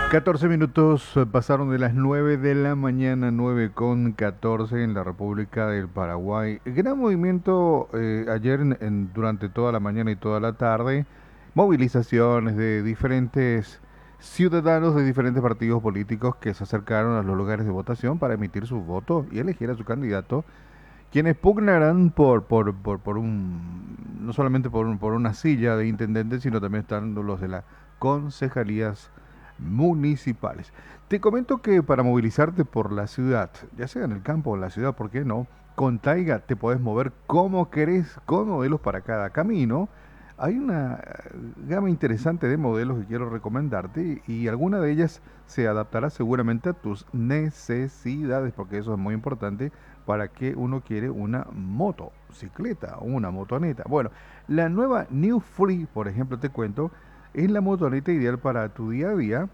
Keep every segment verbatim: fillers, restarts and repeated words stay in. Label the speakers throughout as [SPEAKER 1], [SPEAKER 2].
[SPEAKER 1] catorce minutos eh, pasaron de las nueve de la mañana, nueve con catorce en la República del Paraguay. Gran movimiento eh, ayer en- en- durante toda la mañana y toda la tarde, movilizaciones de diferentes ciudadanos de diferentes partidos políticos que se acercaron a los lugares de votación para emitir su voto y elegir a su candidato, quienes pugnarán por, por, por, por un, no solamente por, un- por una silla de intendente, sino también están los de las concejalías municipales. Te comento que para movilizarte por la ciudad, ya sea en el campo o en la ciudad, ¿por qué no? Con Taiga te podés mover como querés, con modelos para cada camino. Hay una eh, gama interesante de modelos que quiero recomendarte y alguna de ellas se adaptará seguramente a tus necesidades, porque eso es muy importante para que uno quiere una motocicleta o una motoneta. Bueno, la nueva New Free, por ejemplo, te cuento, es la motoneta ideal para tu día a día.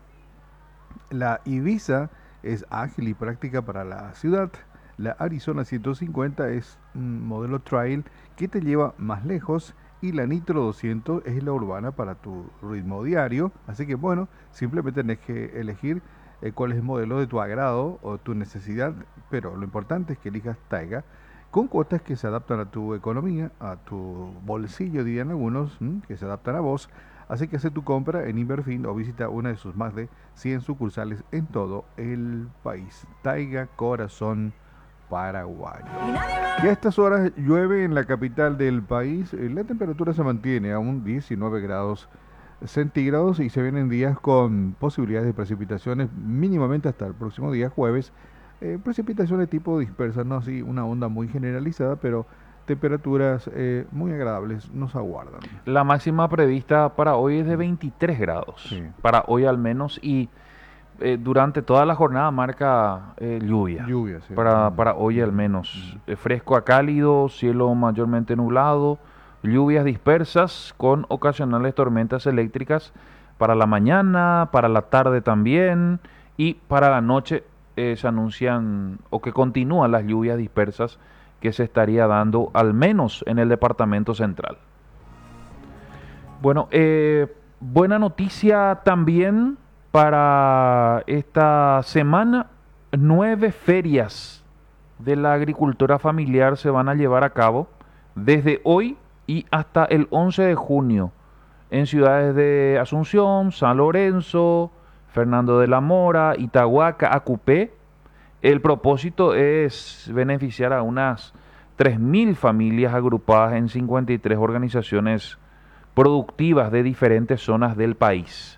[SPEAKER 1] La Ibiza es ágil y práctica para la ciudad. La Arizona ciento cincuenta es un modelo trail que te lleva más lejos. Y la Nitro doscientos es la urbana para tu ritmo diario. Así que bueno, simplemente tenés que elegir eh, cuál es el modelo de tu agrado o tu necesidad. Pero lo importante es que elijas Taiga con cuotas que se adaptan a tu economía, a tu bolsillo, dirían algunos, ¿m? Que se adaptan a vos. Así que hace tu compra en Inverfin o visita una de sus más de cien sucursales en todo el país. Taiga Corazón Paraguayo. Y a estas horas llueve en la capital del país. Eh, La temperatura se mantiene a un diecinueve grados centígrados y se vienen días con posibilidades de precipitaciones mínimamente hasta el próximo día jueves. Eh, precipitaciones tipo dispersas, no así una onda muy generalizada, pero temperaturas eh, muy agradables nos aguardan.
[SPEAKER 2] La máxima prevista para hoy es de veintitrés
[SPEAKER 1] Sí,
[SPEAKER 2] grados, para hoy al menos, y eh, durante toda la jornada marca eh, lluvia,
[SPEAKER 1] lluvia, sí.
[SPEAKER 2] para,
[SPEAKER 1] Mm,
[SPEAKER 2] para hoy al
[SPEAKER 1] mm,
[SPEAKER 2] menos.
[SPEAKER 1] mm.
[SPEAKER 2] Eh, fresco a cálido, cielo mayormente nublado, lluvias dispersas con ocasionales tormentas eléctricas para la mañana, para la tarde también, y para la noche eh, se anuncian o que continúan las lluvias dispersas que se estaría dando al menos en el departamento central. Bueno, eh, buena noticia también para esta semana. Nueve ferias de la agricultura familiar se van a llevar a cabo desde hoy y hasta el once de junio en ciudades de Asunción, San Lorenzo, Fernando de la Mora, Itahuaca, Acupé. El propósito es beneficiar a unas tres mil familias agrupadas en cincuenta y tres organizaciones productivas de diferentes zonas del país.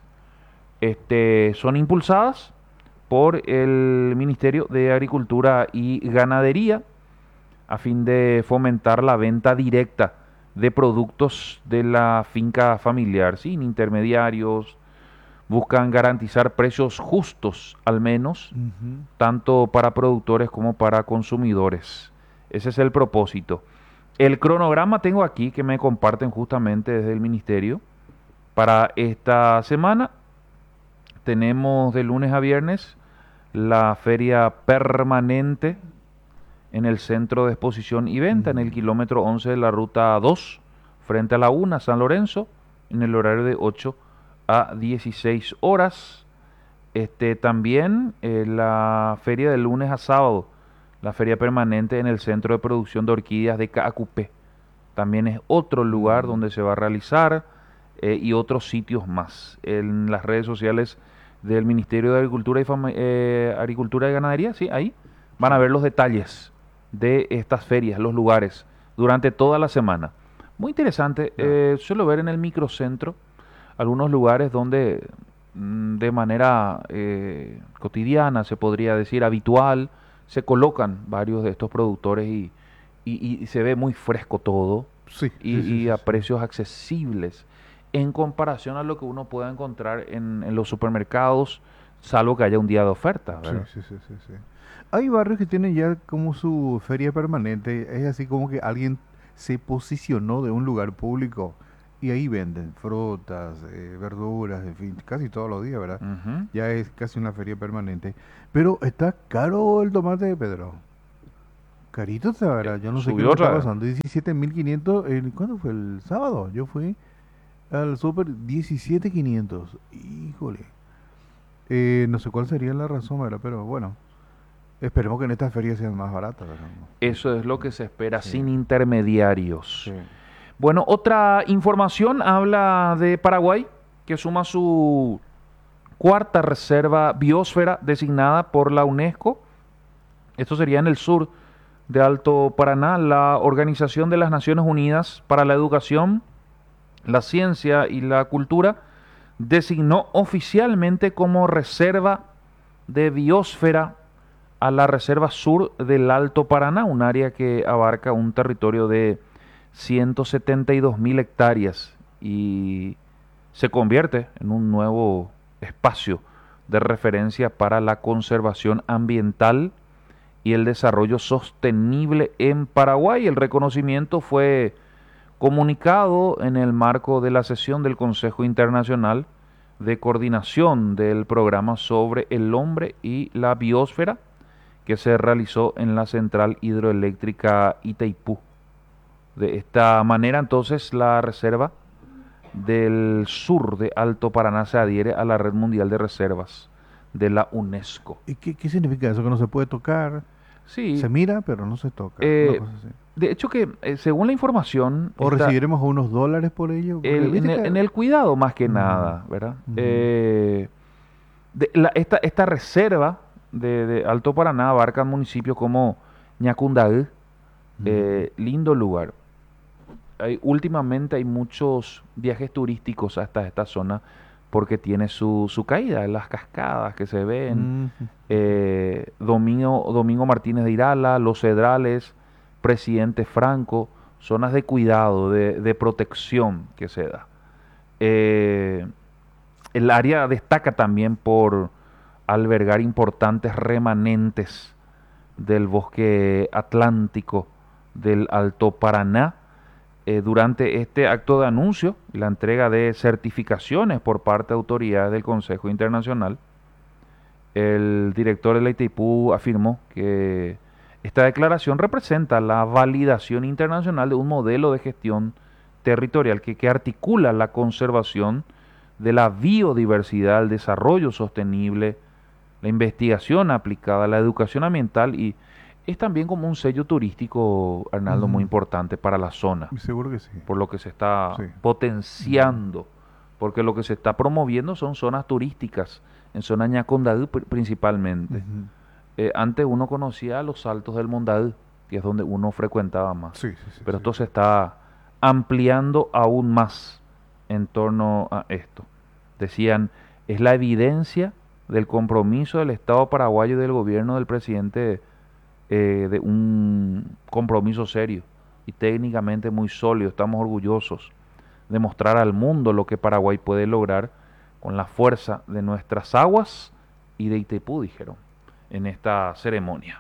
[SPEAKER 2] Este, son impulsadas por el Ministerio de Agricultura y Ganadería a fin de fomentar la venta directa de productos de la finca familiar sin intermediarios. Buscan garantizar precios justos, al menos,
[SPEAKER 1] Ujú.
[SPEAKER 2] tanto para productores como para consumidores. Ese es el propósito. El cronograma tengo aquí que me comparten justamente desde el ministerio. Para esta semana tenemos de lunes a viernes la feria permanente en el Centro de Exposición y Venta, en el
[SPEAKER 1] Mm.
[SPEAKER 2] kilómetro once de la ruta dos, frente a la una, San Lorenzo, en el horario de ocho a dieciséis horas. Este, también eh, la feria de lunes a sábado, la feria permanente en el Centro de Producción de Orquídeas de Caacupé. También es otro lugar
[SPEAKER 1] Mm.
[SPEAKER 2] donde se va a realizar eh, y otros sitios más. En las redes sociales del Ministerio de Agricultura y, Fama- eh, Agricultura y Ganadería, sí, ahí van a
[SPEAKER 1] Sí.
[SPEAKER 2] ver los detalles de estas ferias, los lugares, durante toda la semana. Muy interesante,
[SPEAKER 1] Ya.
[SPEAKER 2] eh, suelo ver en el microcentro algunos lugares donde mm, de manera eh, cotidiana, se podría decir habitual, se colocan varios de estos productores y, y- y se ve muy fresco todo
[SPEAKER 1] Sí,
[SPEAKER 2] y,
[SPEAKER 1] sí, sí,
[SPEAKER 2] y
[SPEAKER 1] sí,
[SPEAKER 2] a
[SPEAKER 1] sí.
[SPEAKER 2] precios accesibles en comparación a lo que uno pueda encontrar en, en los supermercados, salvo que haya un día de oferta,
[SPEAKER 1] Sí,
[SPEAKER 2] ¿verdad?
[SPEAKER 1] sí, sí, sí, sí. Hay barrios que tienen ya como su feria permanente. Es así como que alguien se posicionó de un lugar público y ahí venden frutas, eh, verduras, en fin, casi todos los días, ¿verdad?
[SPEAKER 2] Ujú.
[SPEAKER 1] Ya es casi una feria permanente. Pero está caro el tomate, Pedro. Carito está,
[SPEAKER 2] Eh,
[SPEAKER 1] ¿verdad? Yo no sé qué es lo
[SPEAKER 2] Subió
[SPEAKER 1] que está
[SPEAKER 2] otra vez.
[SPEAKER 1] pasando. diecisiete mil quinientos. el- ¿Cuándo fue? El sábado. Yo fui al súper diecisiete mil quinientos. Híjole. Eh, no sé cuál sería la razón, ¿verdad? Pero bueno, esperemos que en estas ferias sean más baratas, ¿verdad? No, no sé.
[SPEAKER 2] Eso es lo que se espera,
[SPEAKER 1] Sí,
[SPEAKER 2] sin
[SPEAKER 1] sí.
[SPEAKER 2] intermediarios. Bueno, otra información habla de Paraguay, que suma su cuarta reserva biosfera designada por la UNESCO. Esto sería en el sur de Alto Paraná. La Organización de las Naciones Unidas para la Educación, la Ciencia y la Cultura designó oficialmente como reserva de biosfera a la Reserva Sur del Alto Paraná, un área que abarca un territorio de ciento setenta y dos mil hectáreas y se convierte en un nuevo espacio de referencia para la conservación ambiental y el desarrollo sostenible en Paraguay. El reconocimiento fue comunicado en el marco de la sesión del Consejo Internacional de Coordinación del Programa sobre el Hombre y la Biosfera, que se realizó en la central hidroeléctrica Itaipú. De esta manera, entonces, la reserva del sur de Alto Paraná se adhiere a la Red Mundial de Reservas de la UNESCO.
[SPEAKER 1] ¿Y qué, qué significa eso? Que no se puede tocar,
[SPEAKER 2] Sí,
[SPEAKER 1] se mira, pero no se toca, una
[SPEAKER 2] eh,
[SPEAKER 1] cosa así.
[SPEAKER 2] de hecho que eh, según la información,
[SPEAKER 1] O
[SPEAKER 2] está
[SPEAKER 1] recibiremos unos dólares por ello, porque
[SPEAKER 2] el- en,
[SPEAKER 1] viste
[SPEAKER 2] el,
[SPEAKER 1] que...
[SPEAKER 2] en el cuidado más que
[SPEAKER 1] Ujú,
[SPEAKER 2] nada, ¿verdad?
[SPEAKER 1] ujú,
[SPEAKER 2] Eh, de- la- esta, esta reserva de, de Alto Paraná abarca municipios como Ñacundaí,
[SPEAKER 1] ujú.
[SPEAKER 2] eh, lindo lugar. Hay, últimamente hay muchos viajes turísticos hasta esta zona porque tiene su, su caída, las cascadas que se ven,
[SPEAKER 1] Ujú, ujú.
[SPEAKER 2] eh, Domingo, Domingo Martínez de Irala, Los Cedrales, Presidente Franco, zonas de cuidado, de, de protección que se da. Eh, el área destaca también por albergar importantes remanentes del bosque atlántico del Alto Paraná. Eh, durante este acto de anuncio y la entrega de certificaciones por parte de autoridades del Consejo Internacional, el director de la Itaipú afirmó que esta declaración representa la validación internacional de un modelo de gestión territorial que, que articula la conservación de la biodiversidad, el desarrollo sostenible, la investigación aplicada a la educación ambiental y es también como un sello turístico, Arnaldo, muy
[SPEAKER 1] Ujú.
[SPEAKER 2] importante para la zona,
[SPEAKER 1] Seguro que sí.
[SPEAKER 2] por lo que se está
[SPEAKER 1] Sí. Ujú,
[SPEAKER 2] potenciando, porque lo que se está promoviendo son zonas turísticas, en zona Ñacondadú pri- principalmente.
[SPEAKER 1] ujú.
[SPEAKER 2] Eh, antes uno conocía los Saltos del Mondadú, que es donde uno frecuentaba más,
[SPEAKER 1] Sí, sí, sí,
[SPEAKER 2] pero
[SPEAKER 1] sí,
[SPEAKER 2] esto
[SPEAKER 1] sí.
[SPEAKER 2] se está ampliando aún más en torno a esto. Decían, es la evidencia del compromiso del Estado paraguayo y del gobierno del presidente, eh, de un compromiso serio y técnicamente muy sólido. Estamos orgullosos de mostrar al mundo lo que Paraguay puede lograr con la fuerza de nuestras aguas y de Itaipú, dijeron, en esta ceremonia.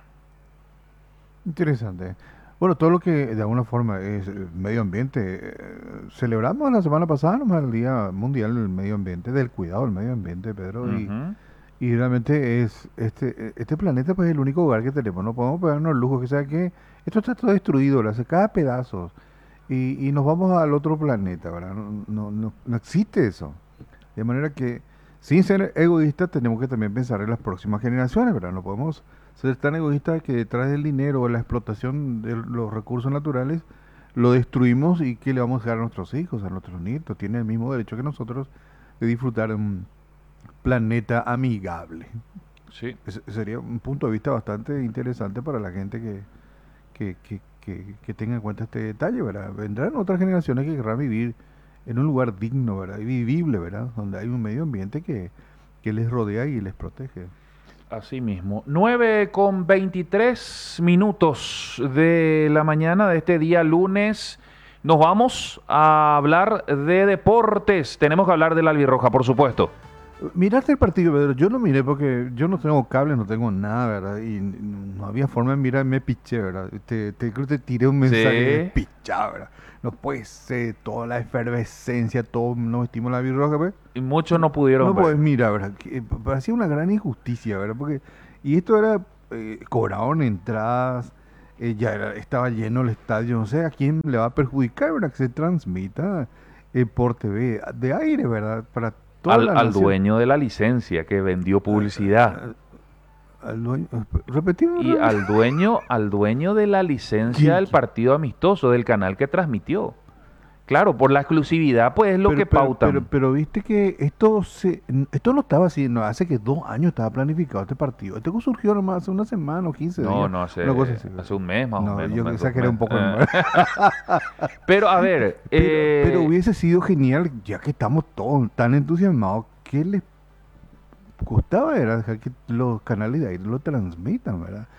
[SPEAKER 1] Interesante. Bueno, todo lo que de alguna forma es eh, medio ambiente. eh, Celebramos la semana pasada nomás el Día Mundial del Medio Ambiente, del cuidado del medio ambiente, Pedro, y,
[SPEAKER 2] Ujú.
[SPEAKER 1] y realmente es este, eh, este planeta pues es el único hogar que tenemos. No podemos pegarnos el lujo, que sea que esto está todo destruido, ¿verdad? Se cae a pedazos y, y nos vamos al otro planeta, ¿verdad? No, no, no, no existe eso. De manera que, sin ser egoístas, tenemos que también pensar en las próximas generaciones, ¿verdad? No podemos ser tan egoístas que detrás del dinero o la explotación de los recursos naturales lo destruimos y que le vamos a dejar a nuestros hijos, a nuestros nietos. Tienen el mismo derecho que nosotros de disfrutar de un planeta amigable.
[SPEAKER 2] Sí,
[SPEAKER 1] Ese sería un punto de vista bastante interesante para la gente que, que, que, que, que tenga en cuenta este detalle, ¿verdad? Vendrán otras generaciones que querrán vivir en un lugar digno, ¿verdad? Y vivible, ¿verdad? Donde hay un medio ambiente que, que les rodea y les protege.
[SPEAKER 2] así mismo. Nueve con veintitrés minutos de la mañana de este día lunes. Nos vamos a hablar de deportes. Tenemos que hablar de la albirroja, por supuesto.
[SPEAKER 1] Miraste el partido, Pedro. Yo no miré porque yo no tengo cable, no tengo nada, ¿verdad? Y no había forma de mirar, me piché, ¿verdad? Te, te, creo que te tiré un mensaje
[SPEAKER 2] Sí,
[SPEAKER 1] despichado, ¿verdad? No puede ser, toda la efervescencia, todo nos vestimos la birroja, pues.
[SPEAKER 2] y muchos no pudieron
[SPEAKER 1] No puedes
[SPEAKER 2] ver.
[SPEAKER 1] mirar, ¿verdad? Que, eh, parecía una gran injusticia, ¿verdad? Porque, y esto era, eh, cobraron entradas, eh, ya era- estaba lleno el estadio, no sé a quién le va a perjudicar, ¿verdad? Que se transmita eh, por T V de aire, ¿verdad? Para Toda
[SPEAKER 2] Al,
[SPEAKER 1] la
[SPEAKER 2] al
[SPEAKER 1] nación.
[SPEAKER 2] dueño de la licencia que vendió publicidad.
[SPEAKER 1] Al dueño, repetimos.
[SPEAKER 2] Y al dueño, al dueño de la licencia
[SPEAKER 1] ¿Quién-
[SPEAKER 2] del
[SPEAKER 1] quién?
[SPEAKER 2] partido amistoso, del canal que transmitió. Claro, por la exclusividad, pues es lo
[SPEAKER 1] Pero,
[SPEAKER 2] que
[SPEAKER 1] pero, pero,
[SPEAKER 2] pautan.
[SPEAKER 1] pero viste que esto se, esto no estaba así, no, hace que dos años estaba planificado este partido. Este surgió nomás hace una semana o quince
[SPEAKER 2] No,
[SPEAKER 1] días,
[SPEAKER 2] no,
[SPEAKER 1] una cosa
[SPEAKER 2] hace,
[SPEAKER 1] así.
[SPEAKER 2] hace un mes más o
[SPEAKER 1] No,
[SPEAKER 2] menos,
[SPEAKER 1] yo
[SPEAKER 2] mes, dos
[SPEAKER 1] exageré un
[SPEAKER 2] meses.
[SPEAKER 1] poco
[SPEAKER 2] Eh.
[SPEAKER 1] nomás.
[SPEAKER 2] Pero a ver,
[SPEAKER 1] Pero, pero
[SPEAKER 2] eh,
[SPEAKER 1] hubiese sido genial, ya que estamos todos tan entusiasmados, ¿qué les costaba era dejar que los canales de ahí lo transmitan, ¿verdad?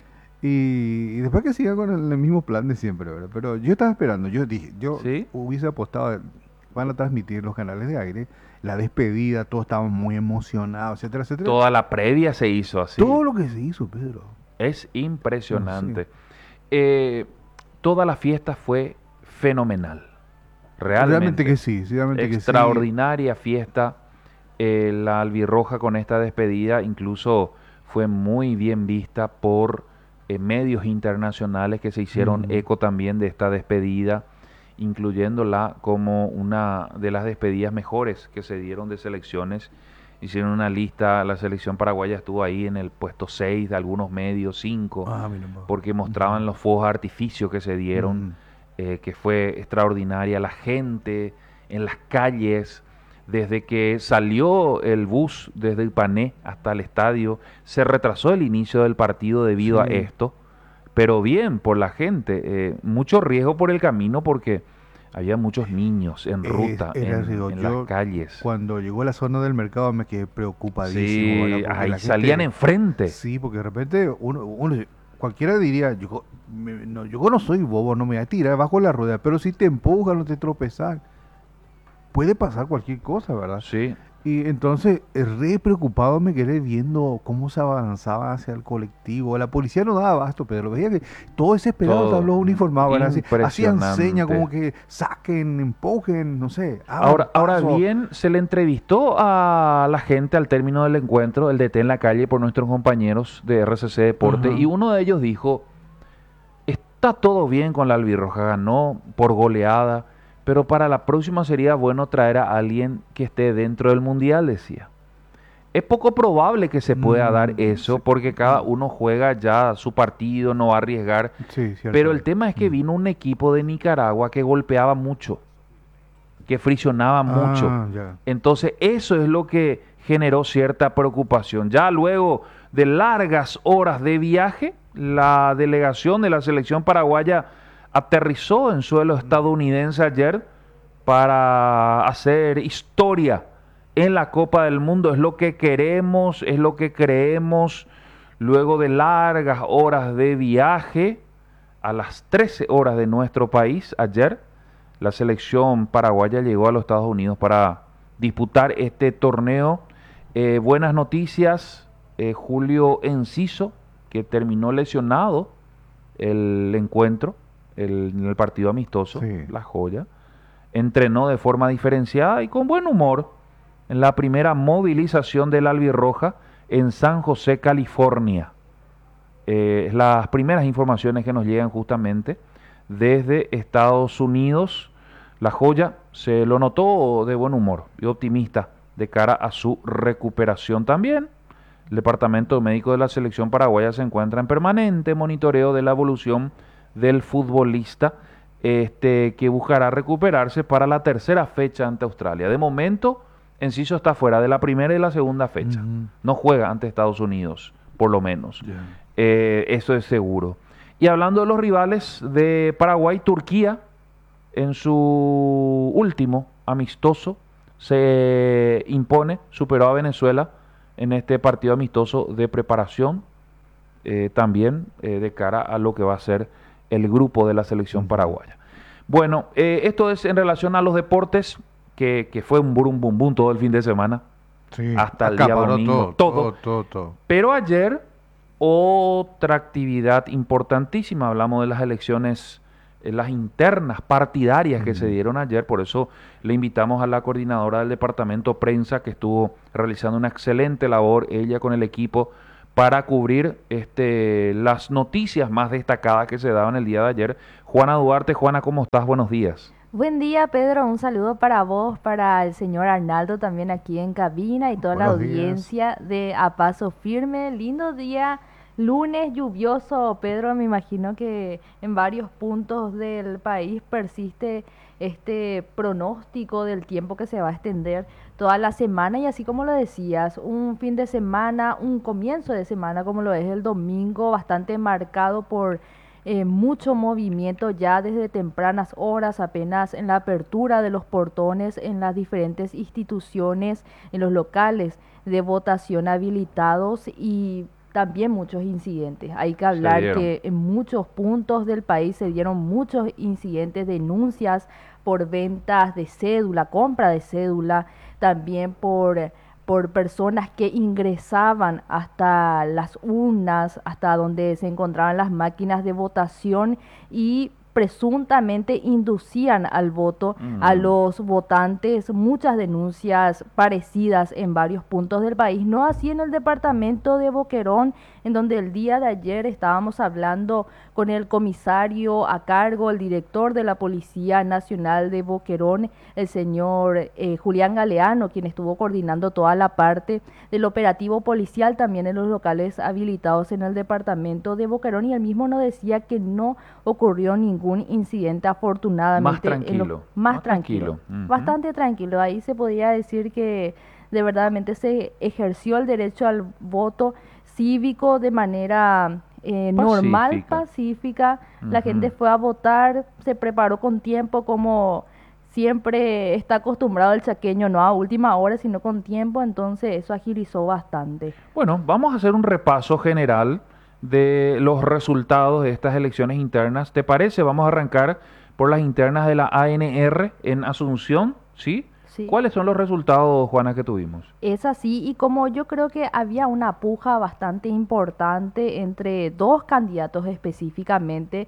[SPEAKER 1] Y, y después que siga con el, el mismo plan de siempre, ¿verdad? Pero yo estaba esperando, yo dije, yo
[SPEAKER 2] sí,
[SPEAKER 1] hubiese apostado, van a transmitir los canales de aire, la despedida, todos estaban muy emocionados, etcétera, etcétera.
[SPEAKER 2] toda la previa se hizo así.
[SPEAKER 1] Todo lo que se hizo, Pedro.
[SPEAKER 2] Es
[SPEAKER 1] No, sí.
[SPEAKER 2] impresionante. Eh, toda la fiesta fue fenomenal.
[SPEAKER 1] Realmente
[SPEAKER 2] Realmente.
[SPEAKER 1] que sí, sí, realmente que sí.
[SPEAKER 2] Extraordinaria fiesta. Eh, la albirroja con esta despedida incluso fue muy bien vista por eh, medios internacionales que se hicieron
[SPEAKER 1] Mm.
[SPEAKER 2] eco también de esta despedida, incluyéndola como una de las despedidas mejores que se dieron de selecciones. Hicieron una lista, la selección paraguaya estuvo ahí en el puesto seis de algunos medios, cinco,
[SPEAKER 1] Ah, mira, ma.
[SPEAKER 2] porque mostraban los fuegos de artificio que se dieron,
[SPEAKER 1] Mm.
[SPEAKER 2] eh, que fue extraordinaria. La gente en las calles, desde que salió el bus desde Ipané hasta el estadio, se retrasó el inicio del partido debido a
[SPEAKER 1] Sí.
[SPEAKER 2] esto, pero bien por la gente, eh, mucho riesgo por el camino porque había muchos niños en
[SPEAKER 1] Es-
[SPEAKER 2] ruta,
[SPEAKER 1] era
[SPEAKER 2] en,
[SPEAKER 1] así,
[SPEAKER 2] en
[SPEAKER 1] yo
[SPEAKER 2] las calles.
[SPEAKER 1] cuando llegó a la zona del mercado me quedé preocupadísimo,
[SPEAKER 2] Sí,
[SPEAKER 1] ¿verdad? Porque
[SPEAKER 2] ahí
[SPEAKER 1] la gente-
[SPEAKER 2] salían enfrente.
[SPEAKER 1] Sí, porque de repente uno, uno cualquiera diría, yo, me- no, yo no soy bobo, no me voy a tirar bajo la rueda, pero si te empujan o te tropezan, puede pasar cualquier cosa, ¿verdad?
[SPEAKER 2] Sí,
[SPEAKER 1] Y entonces, eh, re preocupado me quedé viendo cómo se avanzaba hacia el colectivo. La policía no daba abasto, Pedro. Veía que todo desesperado
[SPEAKER 2] todo.
[SPEAKER 1] estaban los uniformados, ¿verdad? Así- Hacían
[SPEAKER 2] Impresionante.
[SPEAKER 1] señas como que saquen, empujen, no sé. abran
[SPEAKER 2] Ahora, ahora
[SPEAKER 1] paso.
[SPEAKER 2] bien, se le entrevistó a la gente al término del encuentro, el D T en la calle, por nuestros compañeros de R C C Deporte,
[SPEAKER 1] Ajá.
[SPEAKER 2] y uno de ellos dijo, está todo bien con la albirroja, ganó por goleada, pero para la próxima sería bueno traer a alguien que esté dentro del mundial, decía. Es poco probable que se pueda
[SPEAKER 1] Mm,
[SPEAKER 2] dar eso,
[SPEAKER 1] sí.
[SPEAKER 2] porque cada uno juega ya su partido, no va a arriesgar.
[SPEAKER 1] Sí, cierto.
[SPEAKER 2] Pero el tema es que
[SPEAKER 1] Mm.
[SPEAKER 2] vino un equipo de Nicaragua que golpeaba mucho, que friccionaba mucho.
[SPEAKER 1] Ah, ya.
[SPEAKER 2] Entonces eso es lo que generó cierta preocupación. Ya luego de largas horas de viaje, la delegación de la selección paraguaya aterrizó en suelo estadounidense ayer para hacer historia en la Copa del Mundo. Es lo que queremos, es lo que creemos. Luego de largas horas de viaje, a las trece horas de nuestro país, ayer, la selección paraguaya llegó a los Estados Unidos para disputar este torneo. Eh, buenas noticias, eh, Julio Enciso, que terminó lesionado el encuentro, el, en el partido amistoso,
[SPEAKER 1] Sí.
[SPEAKER 2] la joya, entrenó de forma diferenciada y con buen humor en la primera movilización del albirroja en San José, California. Eh, las primeras informaciones que nos llegan justamente desde Estados Unidos. La joya se lo notó de buen humor y optimista de cara a su recuperación también. El departamento médico de la selección paraguaya se encuentra en permanente monitoreo de la evolución del futbolista, este, que buscará recuperarse para la tercera fecha ante Australia. De momento, Enciso está fuera de la primera y la segunda fecha.
[SPEAKER 1] Ujú.
[SPEAKER 2] No juega ante Estados Unidos, por lo menos.
[SPEAKER 1] Ya.
[SPEAKER 2] Eh, eso es seguro. Y hablando de los rivales de Paraguay, Turquía, en su último amistoso, se impone, superó a Venezuela en este partido amistoso de preparación, eh, también eh, de cara a lo que va a ser el grupo de la selección
[SPEAKER 1] Ujú.
[SPEAKER 2] paraguaya. Bueno, eh, esto es en relación a los deportes, que, que fue un burum bum bum todo el fin de semana,
[SPEAKER 1] Sí.
[SPEAKER 2] hasta el día
[SPEAKER 1] Acaparó
[SPEAKER 2] domingo,
[SPEAKER 1] todo,
[SPEAKER 2] todo.
[SPEAKER 1] todo, todo, todo.
[SPEAKER 2] Pero ayer, otra actividad importantísima, hablamos de las elecciones, eh, las internas partidarias que se
[SPEAKER 1] Ujú.
[SPEAKER 2] dieron ayer, por eso le invitamos a la coordinadora del departamento prensa, que estuvo realizando una excelente labor, ella con el equipo, para cubrir este, las noticias más destacadas que se daban el día de ayer. Juana Duarte, Juana, ¿cómo estás? Buenos días.
[SPEAKER 3] Buen día, Pedro. Un saludo para vos, para el señor Arnaldo también aquí en cabina y toda la
[SPEAKER 1] Buenos días.
[SPEAKER 3] audiencia de A Paso Firme. Lindo día, lunes lluvioso, Pedro. Me imagino que en varios puntos del país persiste este pronóstico del tiempo que se va a extender toda la semana y así como lo decías, un fin de semana, un comienzo de semana como lo es el domingo, bastante marcado por eh, mucho movimiento ya desde tempranas horas, apenas en la apertura de los portones en las diferentes instituciones, en los locales de votación habilitados y también muchos incidentes. Hay que
[SPEAKER 2] Se
[SPEAKER 3] hablar
[SPEAKER 2] dieron.
[SPEAKER 3] que en muchos puntos del país se dieron muchos incidentes, denuncias por ventas de cédula, compra de cédula, también por por personas que ingresaban hasta las urnas, hasta donde se encontraban las máquinas de votación y presuntamente inducían al voto a
[SPEAKER 2] Mm.
[SPEAKER 3] los votantes, muchas denuncias parecidas en varios puntos del país, no así en el departamento de Boquerón, en donde el día de ayer estábamos hablando con el comisario a cargo, el director de la Policía Nacional de Boquerón, el señor eh, Julián Galeano, quien estuvo coordinando toda la parte del operativo policial también en los locales habilitados en el departamento de Boquerón, y él mismo nos decía que no ocurrió ningún incidente
[SPEAKER 2] Más
[SPEAKER 3] afortunadamente en lo
[SPEAKER 2] tranquilo,
[SPEAKER 3] más
[SPEAKER 2] más
[SPEAKER 3] tranquilo,
[SPEAKER 2] tranquilo. Ujú.
[SPEAKER 3] bastante tranquilo. Ahí se podía decir que de verdaderamente se ejerció el derecho al voto cívico de manera eh, normal,
[SPEAKER 2] Pacífica.
[SPEAKER 3] pacífica. La gente
[SPEAKER 2] Ujú.
[SPEAKER 3] fue a votar, se preparó con tiempo como siempre está acostumbrado el chaqueño, no a última hora, sino con tiempo, entonces eso agilizó bastante.
[SPEAKER 2] Bueno, vamos a hacer un repaso general de los resultados de estas elecciones internas. ¿Te parece? Vamos a arrancar por las internas de la A N R en Asunción, ¿sí?
[SPEAKER 3] Sí.
[SPEAKER 2] ¿Cuáles son los resultados, Juana, que tuvimos?
[SPEAKER 3] Es así, y como yo creo que había una puja bastante importante entre dos candidatos específicamente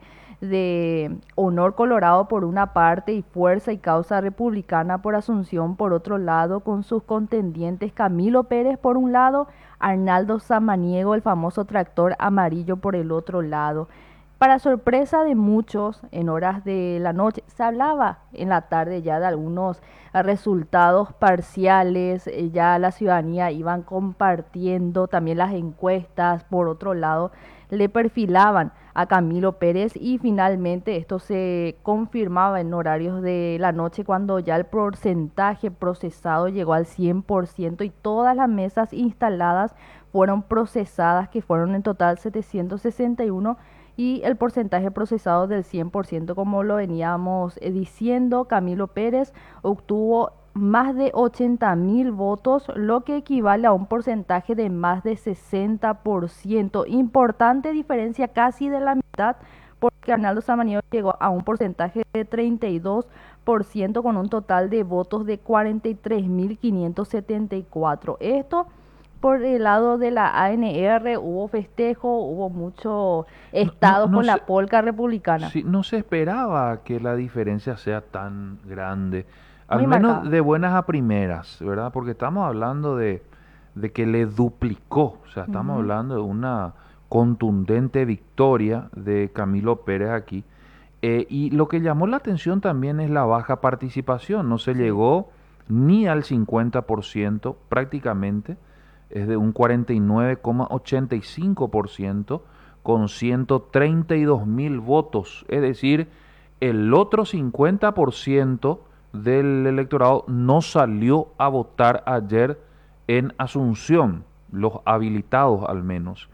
[SPEAKER 3] de Honor Colorado por una parte y Fuerza y Causa Republicana por Asunción por otro lado, con sus contendientes Camilo Pérez por un lado, Arnaldo Samaniego, el famoso tractor amarillo, por el otro lado. Para sorpresa de muchos, en horas de la noche, se hablaba en la tarde ya de algunos resultados parciales, eh, ya la ciudadanía iban compartiendo también las encuestas, por otro lado, le perfilaban a Camilo Pérez y finalmente esto se confirmaba en horarios de la noche cuando ya el porcentaje procesado llegó al cien por ciento y todas las mesas instaladas fueron procesadas, que fueron en total setecientos sesenta y uno, y el porcentaje procesado del cien por ciento, como lo veníamos eh, diciendo. Camilo Pérez obtuvo más de ochenta mil votos, lo que equivale a un porcentaje de más de sesenta por ciento. Importante diferencia, casi de la mitad, porque Arnaldo Samaniego llegó a un porcentaje de treinta y dos por ciento con un total de votos de cuarenta y tres mil quinientos setenta y cuatro. Esto por el lado de la A N R, hubo festejo, hubo muchos
[SPEAKER 2] No, no,
[SPEAKER 3] estados
[SPEAKER 2] no
[SPEAKER 3] con
[SPEAKER 2] se,
[SPEAKER 3] la polca republicana,
[SPEAKER 2] sí, no se esperaba que la diferencia sea tan grande, al
[SPEAKER 3] muy
[SPEAKER 2] menos
[SPEAKER 3] marcada.
[SPEAKER 2] de buenas a primeras, ¿verdad? Porque estamos hablando de, de que le duplicó, o sea, estamos
[SPEAKER 3] Ujú.
[SPEAKER 2] hablando de una contundente victoria de Camilo Pérez aquí. Eh, y lo que llamó la atención también es la baja participación, no se
[SPEAKER 3] Sí.
[SPEAKER 2] llegó ni al cincuenta por ciento prácticamente, es de un cuarenta y nueve coma ochenta y cinco por ciento con ciento treinta y dos mil votos, es decir, el otro cincuenta por ciento del electorado no salió a votar ayer en Asunción, los habilitados al menos.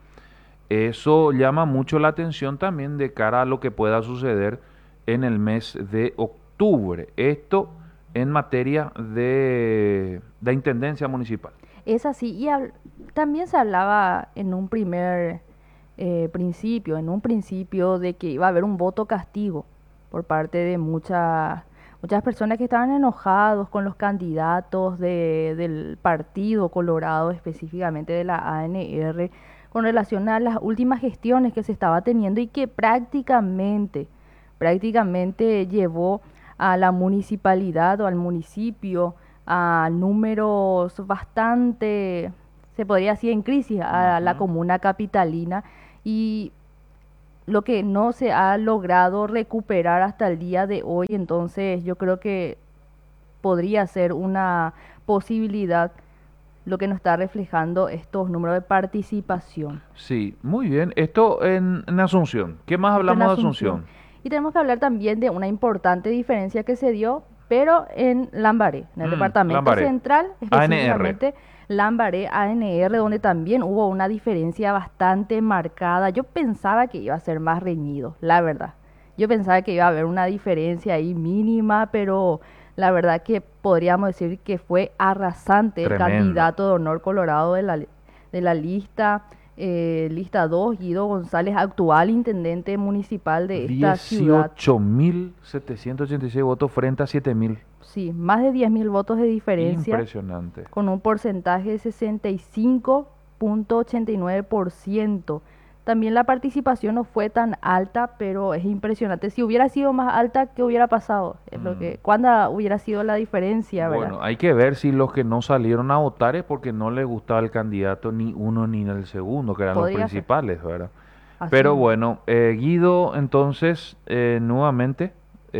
[SPEAKER 2] Eso llama mucho la atención también de cara a lo que pueda suceder en el mes de octubre. Esto en materia de, de intendencia municipal.
[SPEAKER 3] Es así, y hab- también se hablaba en un primer eh, principio, en un principio de que iba a haber un voto castigo por parte de muchas muchas personas que estaban enojados con los candidatos de- del Partido Colorado, específicamente de la A N R, con relación a las últimas gestiones que se estaba teniendo y que prácticamente, prácticamente llevó a la municipalidad o al municipio a números bastante, se podría decir, en crisis a la
[SPEAKER 2] Ujú.
[SPEAKER 3] comuna capitalina. Y lo que no se ha logrado recuperar hasta el día de hoy. Entonces yo creo que podría ser una posibilidad lo que nos está reflejando estos números de participación.
[SPEAKER 2] Sí, muy bien. Esto en, en Asunción. ¿Qué más
[SPEAKER 3] Esto en
[SPEAKER 2] hablamos de
[SPEAKER 3] Asunción.
[SPEAKER 2] Asunción?
[SPEAKER 3] Y tenemos que hablar también de una importante diferencia que se dio, pero en Lambaré, en el
[SPEAKER 2] Mm,
[SPEAKER 3] departamento
[SPEAKER 2] Lambaré.
[SPEAKER 3] central,
[SPEAKER 2] A N R.
[SPEAKER 3] específicamente Lambaré A N R, donde también hubo una diferencia bastante marcada. Yo pensaba que iba a ser más reñido, la verdad. Yo pensaba que iba a haber una diferencia ahí mínima, pero la verdad que podríamos decir que fue arrasante el
[SPEAKER 2] Tremendo.
[SPEAKER 3] candidato de honor colorado de la, li- de la lista, eh, lista dos, Guido González, actual intendente municipal de esta ciudad.
[SPEAKER 2] dieciocho mil setecientos ochenta y seis votos frente a siete mil.
[SPEAKER 3] Sí, más de diez mil votos de diferencia,
[SPEAKER 2] Impresionante.
[SPEAKER 3] con un porcentaje de sesenta y cinco punto ochenta y nueve por ciento. También la participación no fue tan alta, pero es impresionante. Si hubiera sido más alta, ¿qué hubiera pasado? Es lo
[SPEAKER 2] Mm.
[SPEAKER 3] que, ¿cuándo hubiera sido la diferencia, verdad?
[SPEAKER 2] Bueno, hay que ver si los que no salieron a votar es porque no les gustaba el candidato ni uno ni el segundo, que eran los
[SPEAKER 3] Podría ser.
[SPEAKER 2] principales, ¿verdad?
[SPEAKER 3] Así
[SPEAKER 2] Pero
[SPEAKER 3] mismo.
[SPEAKER 2] bueno, eh, Guido, entonces, eh, nuevamente,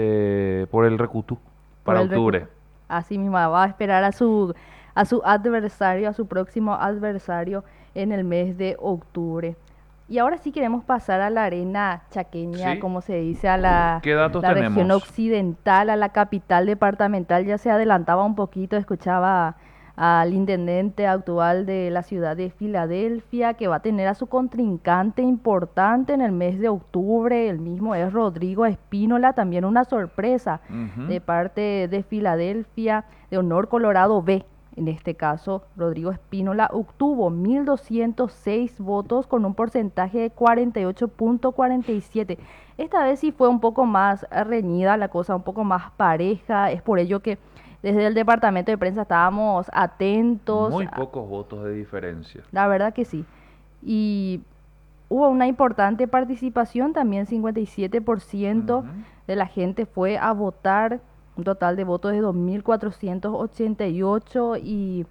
[SPEAKER 2] eh, por el Recutú,
[SPEAKER 3] Por
[SPEAKER 2] para
[SPEAKER 3] el recu-
[SPEAKER 2] octubre.
[SPEAKER 3] Así mismo, va a esperar a su, a su adversario, a su próximo adversario en el mes de octubre. Y ahora sí queremos pasar a la arena chaqueña,
[SPEAKER 2] ¿Sí?
[SPEAKER 3] como se dice, a la,
[SPEAKER 2] ¿Qué datos
[SPEAKER 3] la región
[SPEAKER 2] tenemos?
[SPEAKER 3] occidental, a la capital departamental. Ya se adelantaba un poquito, escuchaba al intendente actual de la ciudad de Filadelfia, que va a tener a su contrincante importante en el mes de octubre. El mismo es Rodrigo Espínola, también una sorpresa
[SPEAKER 2] Ujú.
[SPEAKER 3] de parte de Filadelfia, de Honor Colorado B. En este caso, Rodrigo Espínola obtuvo mil doscientos seis votos con un porcentaje de cuarenta y ocho punto cuarenta y siete. Esta vez sí fue un poco más reñida la cosa, un poco más pareja. Es por ello que desde el departamento de prensa estábamos atentos.
[SPEAKER 2] Muy
[SPEAKER 3] a-
[SPEAKER 2] pocos votos de diferencia.
[SPEAKER 3] La verdad que sí. Y hubo una importante participación, también cincuenta y siete por ciento
[SPEAKER 2] Ujú.
[SPEAKER 3] de la gente fue a votar, un total de votos de dos mil cuatrocientos ochenta y ocho y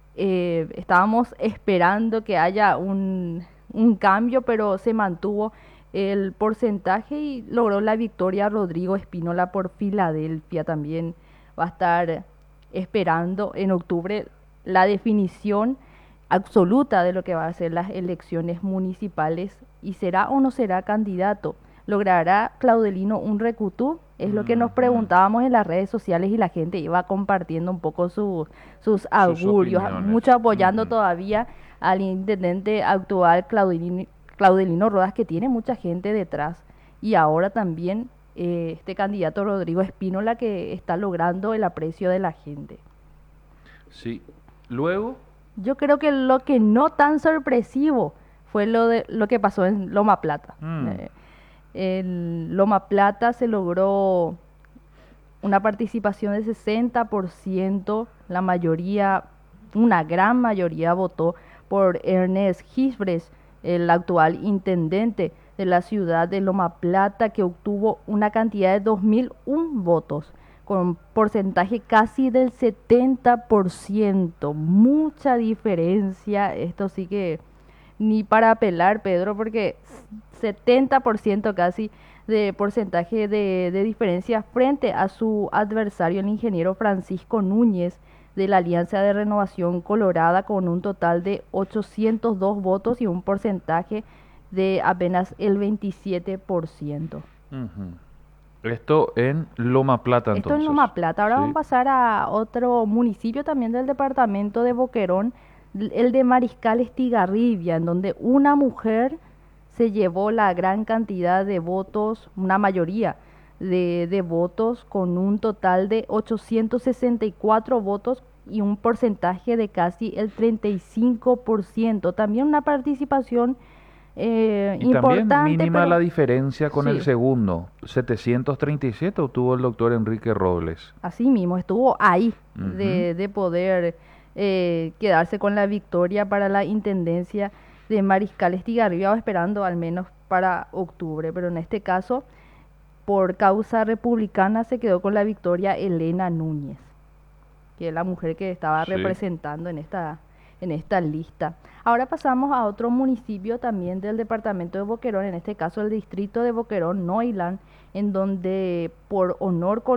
[SPEAKER 3] eh, estábamos esperando que haya un, un cambio, pero se mantuvo el porcentaje y logró la victoria Rodrigo Espínola por Filadelfia. También va a estar esperando en octubre la definición absoluta de lo que va a ser las elecciones municipales y será o no será candidato. ¿Logrará Claudelino un recutú? Es lo que nos
[SPEAKER 2] Ujú.
[SPEAKER 3] preguntábamos en las redes sociales y la gente iba compartiendo un poco su- sus
[SPEAKER 2] Sus
[SPEAKER 3] augurios,
[SPEAKER 2] opiniones.
[SPEAKER 3] mucho apoyando
[SPEAKER 2] Ujú.
[SPEAKER 3] todavía al intendente actual Claudelino, Claudelino Rodas, que tiene mucha gente detrás, y ahora también eh, este candidato Rodrigo Espínola, que está logrando el aprecio de la gente.
[SPEAKER 2] Sí. Luego,
[SPEAKER 3] Yo creo que lo que no tan sorpresivo fue lo de lo que pasó en Loma Plata.
[SPEAKER 2] mm,
[SPEAKER 3] Eh, en Loma Plata se logró una participación de sesenta por ciento, la mayoría, una gran mayoría votó por Ernest Gisbres, el actual intendente de la ciudad de Loma Plata, que obtuvo una cantidad de dos mil uno votos, con un porcentaje casi del setenta por ciento. Mucha diferencia, esto sí que ni para apelar, Pedro, porque setenta por ciento casi de porcentaje de, de diferencia frente a su adversario, el ingeniero Francisco Núñez de la Alianza de Renovación Colorada, con un total de ochocientos dos votos y un porcentaje de apenas el veintisiete por ciento.
[SPEAKER 2] ujú. Esto en Loma Plata
[SPEAKER 3] Esto en
[SPEAKER 2] entonces.
[SPEAKER 3] Loma Plata. Ahora vamos a
[SPEAKER 2] Sí.
[SPEAKER 3] pasar a otro municipio también del departamento de Boquerón, el de Mariscal Estigarribia, en donde una mujer se llevó la gran cantidad de votos, una mayoría de, de votos, con un total de ochocientos sesenta y cuatro votos y un porcentaje de casi el treinta y cinco por ciento. También una participación eh,
[SPEAKER 2] Y también
[SPEAKER 3] importante,
[SPEAKER 2] mínima la
[SPEAKER 3] pero
[SPEAKER 2] diferencia con el
[SPEAKER 3] sí.
[SPEAKER 2] segundo. setecientos treinta y siete obtuvo el doctor Enrique Robles.
[SPEAKER 3] Así mismo, estuvo ahí
[SPEAKER 2] Ujú.
[SPEAKER 3] de, de poder eh, quedarse con la victoria para la intendencia de Mariscal Estigarribia, esperando al menos para octubre, pero en este caso, por causa republicana, se quedó con la victoria Elena Núñez, que es la mujer que estaba
[SPEAKER 2] Sí.
[SPEAKER 3] representando en esta, en esta lista. Ahora pasamos a otro municipio también del departamento de Boquerón, en este caso el distrito de Boquerón, Noilan, en donde por honor